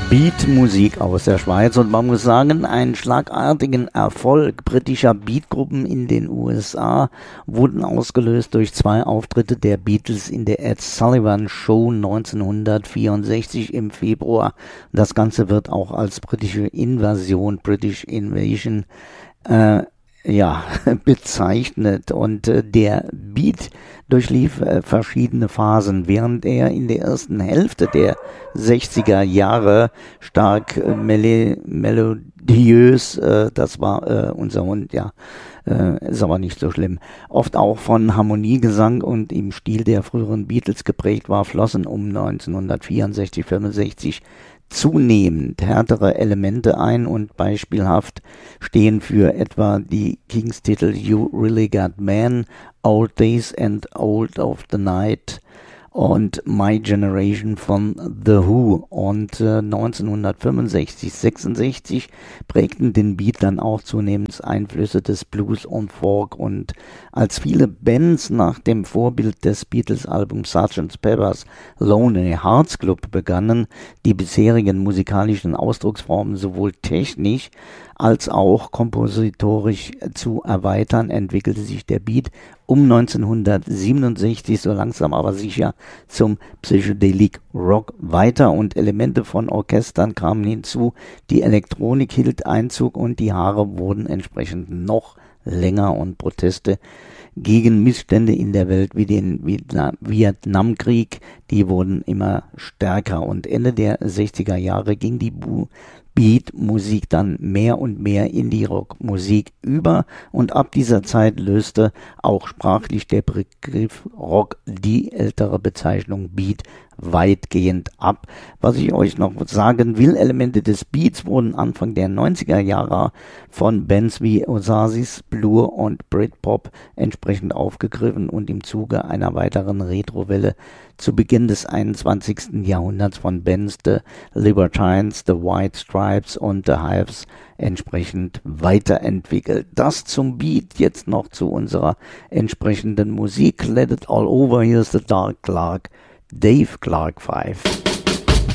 Beatmusik aus der Schweiz, und man muss sagen, einen schlagartigen Erfolg britischer Beatgruppen in den USA wurden ausgelöst durch 2 Auftritte der Beatles in der Ed Sullivan Show 1964 im Februar. Das Ganze wird auch als britische Invasion, British Invasion, bezeichnet, und der Beat durchlief verschiedene Phasen, während er in der ersten Hälfte der 60er Jahre stark melodiös, das war unser Hund, ist aber nicht so schlimm, oft auch von Harmoniegesang und im Stil der früheren Beatles geprägt war, flossen um 1964, 65 zunehmend härtere Elemente ein, und beispielhaft stehen für etwa die Kings-Titel You Really Got Man, Old Days and Old of the Night und My Generation von The Who. Und 1965, 66 prägten den Beat dann auch zunehmend Einflüsse des Blues und Folk, und als viele Bands nach dem Vorbild des Beatles-Albums Sgt. Pepper's Lonely Hearts Club begannen, die bisherigen musikalischen Ausdrucksformen sowohl technisch als auch kompositorisch zu erweitern, entwickelte sich der Beat um 1967 so langsam aber sicher zum Psychedelic Rock weiter, und Elemente von Orchestern kamen hinzu, die Elektronik hielt Einzug und die Haare wurden entsprechend noch länger, und Proteste gegen Missstände in der Welt wie den Vietnamkrieg, die wurden immer stärker, und Ende der 60er Jahre ging die Beat-Musik dann mehr und mehr in die Rockmusik über, und ab dieser Zeit löste auch sprachlich der Begriff Rock die ältere Bezeichnung Beat weitgehend ab. Was ich euch noch sagen will, Elemente des Beats wurden Anfang der 90er Jahre von Bands wie Oasis, Blur und Britpop entsprechend aufgegriffen und im Zuge einer weiteren Retrowelle zu Beginn des 21. Jahrhunderts von Bands The Libertines, The White Stripes und The Hives entsprechend weiterentwickelt. Das zum Beat, jetzt noch zu unserer entsprechenden Musik. Let It All Over, here's the Dark Clark, Dave Clark 5.